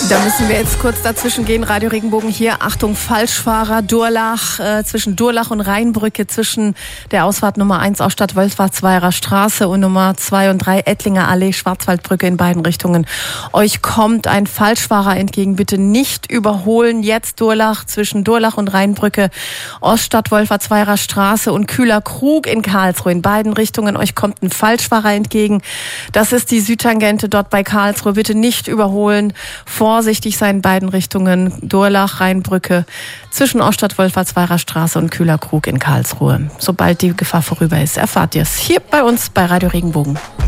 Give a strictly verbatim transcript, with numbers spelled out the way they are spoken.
Da müssen wir jetzt kurz dazwischen gehen. Radio Regenbogen hier. Achtung, Falschfahrer. Durlach, äh, zwischen Durlach und Rheinbrücke, zwischen der Ausfahrt Nummer eins aus Stadtwölfratz-Weiherer Straße und Nummer zwei und drei Ettlinger Allee, Schwarzwaldbrücke in beiden Richtungen. Euch kommt ein Falschfahrer entgegen. Bitte nicht überholen. Jetzt Durlach, zwischen Durlach und Rheinbrücke, Oststadtwölfratz-Weiherer Straße und Kühler Krug in Karlsruhe. In beiden Richtungen. Euch kommt ein Falschfahrer entgegen. Das ist die Südtangente dort bei Karlsruhe. Bitte nicht überholen. Vorsichtig sein in beiden Richtungen. Durlach, Rheinbrücke, zwischen Oststadtwölfratz-Weiherer Straße und Kühler Krug in Karlsruhe. Sobald die Gefahr vorüber ist, erfahrt ihr es hier bei uns bei Radio Regenbogen.